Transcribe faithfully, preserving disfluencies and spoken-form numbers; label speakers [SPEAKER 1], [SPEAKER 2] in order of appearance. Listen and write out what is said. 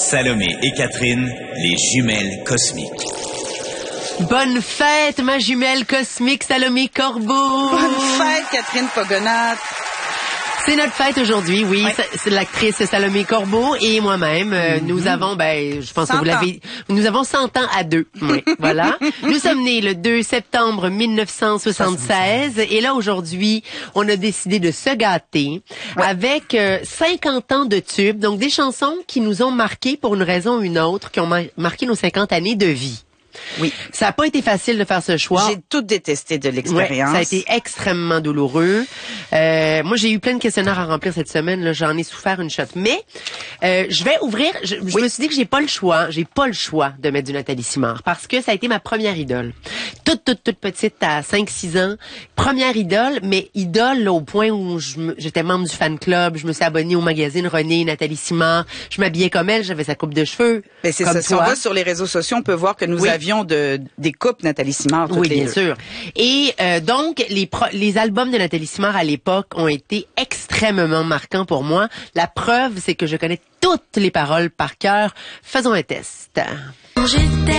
[SPEAKER 1] Salomé et Catherine, les jumelles cosmiques.
[SPEAKER 2] Bonne fête, ma jumelle cosmique Salomé Corbeau.
[SPEAKER 3] Bonne fête, Catherine Pogonat.
[SPEAKER 2] C'est notre fête aujourd'hui, oui.
[SPEAKER 3] oui.
[SPEAKER 2] C'est l'actrice Salomé Corbeau et moi-même. Euh, mm-hmm. Nous avons, ben, je pense que vous l'avez, nous avons cent ans à deux. Oui, voilà. Nous sommes nés le deux septembre mille neuf cent soixante-seize et là, aujourd'hui, on a décidé de se gâter ouais. avec euh, cinquante ans de tubes, donc des chansons qui nous ont marqués pour une raison ou une autre, qui ont mar- marqué nos cinquante années de vie.
[SPEAKER 3] Oui.
[SPEAKER 2] Ça n'a pas été facile de faire ce choix.
[SPEAKER 3] J'ai tout détesté de l'expérience.
[SPEAKER 2] Ouais, ça a été extrêmement douloureux. Euh, moi, j'ai eu plein de questionnaires à remplir cette semaine. Là, j'en ai souffert une shot. Mais euh, je vais ouvrir. Je, je oui. me suis dit que j'ai pas le choix. J'ai pas le choix de mettre du Nathalie Simard parce que ça a été ma première idole. Toute, toute, toute petite, à cinq six ans. Première idole, mais idole là, au point où je me, j'étais membre du fan club. Je me suis abonnée au magazine René, Nathalie Simard. Je m'habillais comme elle. J'avais sa coupe de cheveux.
[SPEAKER 3] Mais c'est
[SPEAKER 2] comme
[SPEAKER 3] ça. Si on va sur les réseaux sociaux, on peut voir que nous
[SPEAKER 2] oui.
[SPEAKER 3] avions de des coupes Nathalie Simard. Toutes
[SPEAKER 2] oui,
[SPEAKER 3] les
[SPEAKER 2] bien
[SPEAKER 3] deux.
[SPEAKER 2] sûr. Et euh, donc, les, pro- les albums de Nathalie Simard à l'époque ont été extrêmement marquants pour moi. La preuve, c'est que je connais toutes les paroles par cœur. Faisons un test.
[SPEAKER 4] J'étais